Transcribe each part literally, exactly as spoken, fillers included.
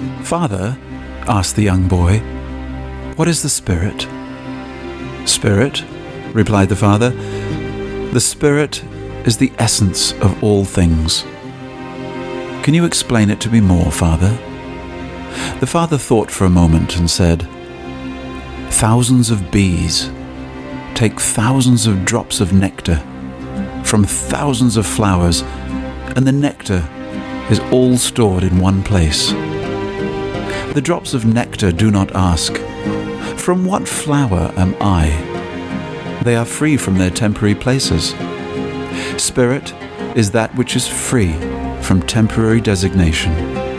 "Father," asked the young boy, "what is the spirit?" "Spirit," replied the father, "the spirit is the essence of all things." "Can you explain it to me more, Father?" The father thought for a moment and said, "Thousands of bees take thousands of drops of nectar from thousands of flowers, and the nectar is all stored in one place. The drops of nectar do not ask, 'From what flower am I?' They are free from their temporary places. Spirit is that which is free from temporary designation."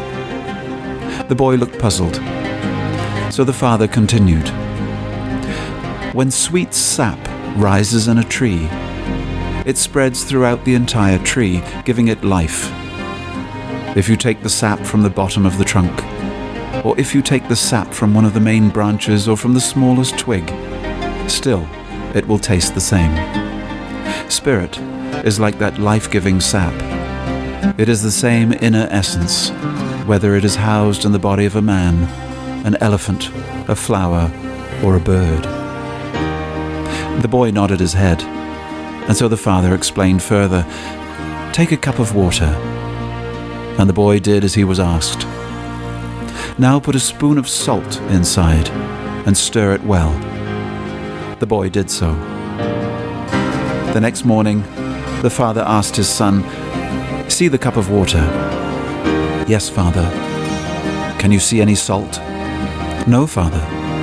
The boy looked puzzled. So the father continued, "When sweet sap rises in a tree, it spreads throughout the entire tree, giving it life. If you take the sap from the bottom of the trunk, or if you take the sap from one of the main branches or from the smallest twig, still it will taste the same. Spirit is like that life-giving sap. It is the same inner essence, whether it is housed in the body of a man, an elephant, a flower, or a bird." The boy nodded his head, and so the father explained further, "Take a cup of water." And the boy did as he was asked. "Now put a spoon of salt inside and stir it well." The boy did so. The next morning, the father asked his son, "See the cup of water?" "Yes, Father." "Can you see any salt?" "No, Father."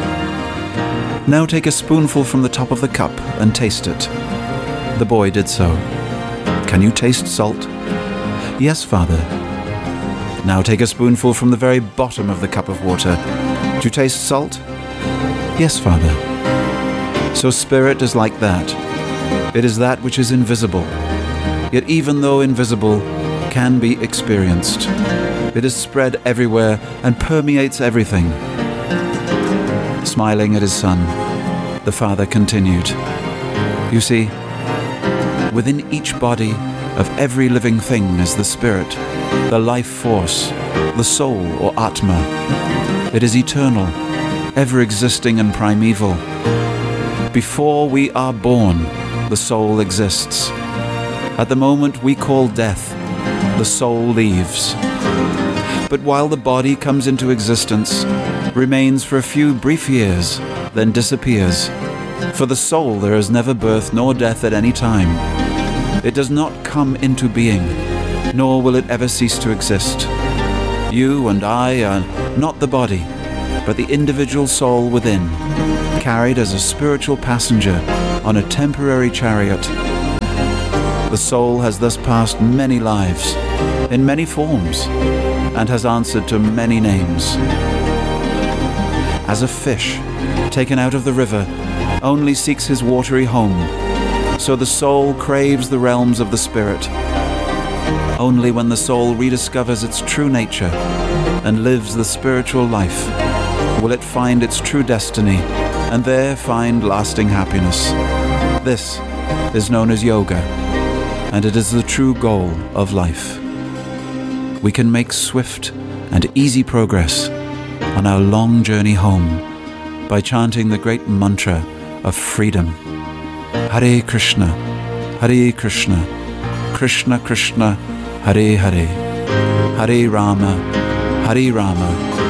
"Now take a spoonful from the top of the cup and taste it." The boy did so. "Can you taste salt?" "Yes, Father." "Now take a spoonful from the very bottom of the cup of water. Do you taste salt?" "Yes, Father." So spirit is like that. It is that which is invisible, yet even though invisible, can be experienced. It is spread everywhere and permeates everything. Smiling at his son, the father continued, "You see, within each body of every living thing is the spirit, the life force, the soul or Atma. It is eternal, ever-existing and primeval. Before we are born, the soul exists. At the moment we call death, the soul leaves. But while the body comes into existence, remains for a few brief years, then disappears. For the soul there is never birth nor death at any time. It does not come into being, nor will it ever cease to exist. You and I are not the body, but the individual soul within, carried as a spiritual passenger on a temporary chariot. The soul has thus passed many lives, in many forms, and has answered to many names. As a fish, taken out of the river, only seeks his watery home, so the soul craves the realms of the spirit. Only when the soul rediscovers its true nature and lives the spiritual life will it find its true destiny and there find lasting happiness. This is known as yoga, and it is the true goal of life. We can make swift and easy progress on our long journey home by chanting the great mantra of freedom. Hare Krishna, Hare Krishna, Krishna Krishna, Hare Hare, Hare Rama, Hare Rama,